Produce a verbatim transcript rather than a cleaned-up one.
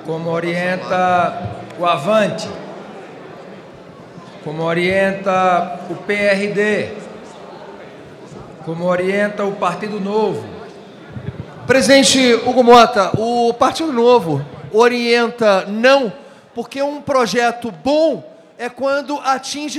como orienta o Avante, como orienta o P R D, como orienta o Partido Novo. Presidente Hugo Mota, o Partido Novo orienta não, porque um projeto bom é quando atinge